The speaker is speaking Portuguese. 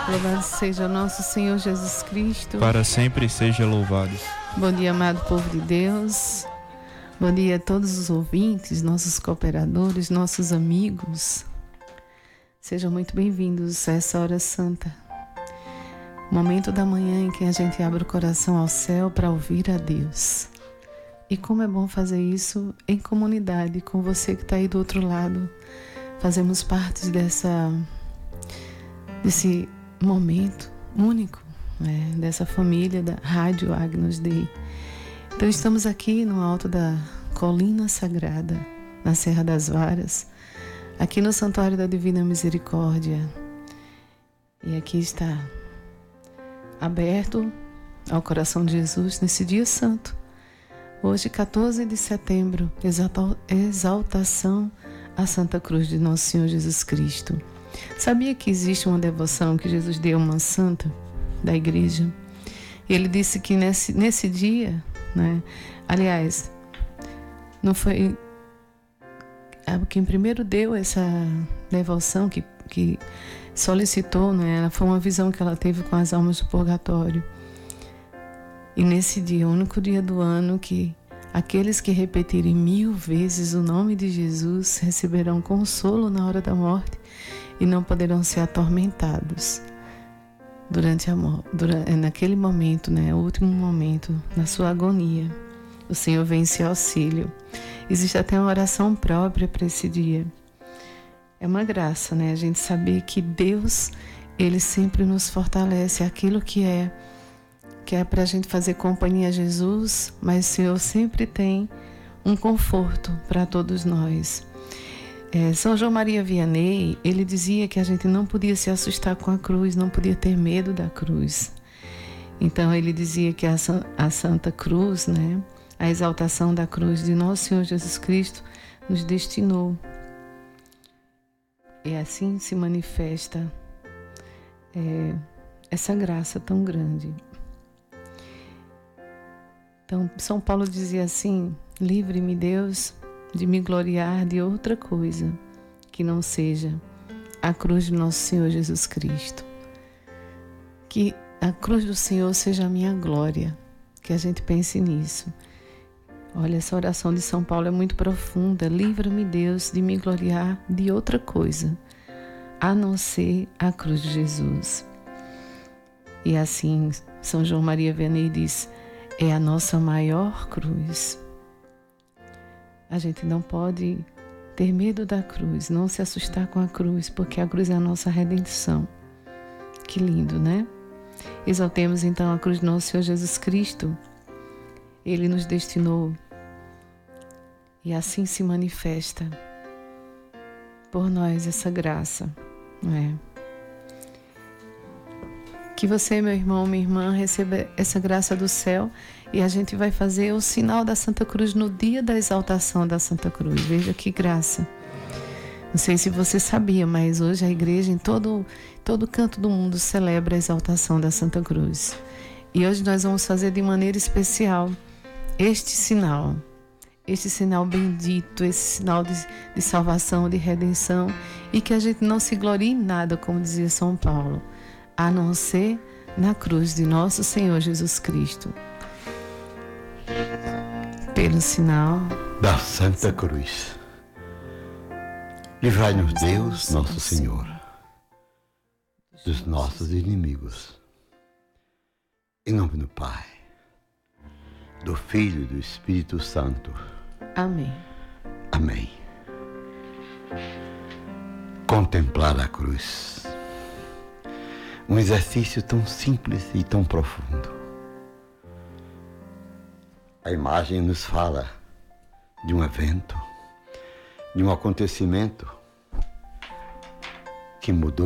Louvado seja o nosso Senhor Jesus Cristo. Para sempre seja louvado. Bom dia, amado povo de Deus. Bom dia a todos os ouvintes, nossos cooperadores, nossos amigos. Sejam muito bem-vindos a essa hora santa. Momento da manhã em que a gente abre o coração ao céu para ouvir a Deus. E como é bom fazer isso em comunidade, com você que está aí do outro lado. Fazemos parte desse momento único, né? Dessa família da Rádio Agnus Dei. Então estamos aqui no alto da Colina Sagrada, na Serra das Varas, aqui no Santuário da Divina Misericórdia. E aqui está aberto ao coração de Jesus nesse dia santo. Hoje, 14 de setembro, exaltação à Santa Cruz de Nosso Senhor Jesus Cristo. Sabia que existe uma devoção que Jesus deu a uma santa da igreja? Ele disse que nesse dia, né? Aliás, não foi quem primeiro deu essa devoção, que solicitou, né? Ela foi uma visão que ela teve com as almas do purgatório. E nesse dia, o único dia do ano, que aqueles que repetirem 1000 vezes o nome de Jesus receberão consolo na hora da morte e não poderão ser atormentados durante a morte, naquele momento, né, o último momento, na sua agonia. O Senhor vem em seu auxílio. Existe até uma oração própria para esse dia. É uma graça, né, a gente saber que Deus, Ele sempre nos fortalece. Aquilo que é para a gente fazer companhia a Jesus, mas o Senhor sempre tem um conforto para todos nós. São João Maria Vianney, ele dizia que a gente não podia se assustar com a cruz, não podia ter medo da cruz. Então ele dizia que a Santa Cruz, né, a exaltação da cruz de Nosso Senhor Jesus Cristo nos destinou. E assim se manifesta essa graça tão grande. Então, São Paulo dizia assim: livre-me, Deus, de me gloriar de outra coisa que não seja a cruz de Nosso Senhor Jesus Cristo. Que a cruz do Senhor seja a minha glória, que a gente pense nisso. Olha, essa oração de São Paulo é muito profunda. Livra-me, Deus, de me gloriar de outra coisa, a não ser a cruz de Jesus. E assim, São João Maria Vianney diz: é a nossa maior cruz. A gente não pode ter medo da cruz, não se assustar com a cruz, porque a cruz é a nossa redenção. Que lindo, né? Exaltemos então a cruz de Nosso Senhor Jesus Cristo. Ele nos destinou e assim se manifesta por nós essa graça, não é? Que você, meu irmão, minha irmã, receba essa graça do céu, e a gente vai fazer o sinal da Santa Cruz no dia da exaltação da Santa Cruz. Veja que graça. Não sei se você sabia, mas hoje a igreja em todo canto do mundo celebra a exaltação da Santa Cruz. E hoje nós vamos fazer de maneira especial este sinal bendito, esse sinal de salvação, de redenção, e que a gente não se glorie em nada, como dizia São Paulo, a não ser na cruz de Nosso Senhor Jesus Cristo. Pelo sinal da Santa Cruz, livrai-nos Deus, nosso Senhor, dos nossos inimigos. Em nome do Pai, do Filho e do Espírito Santo. Amém. Amém. Contemplar a cruz. Um exercício tão simples e tão profundo. A imagem nos fala de um evento, de um acontecimento que mudou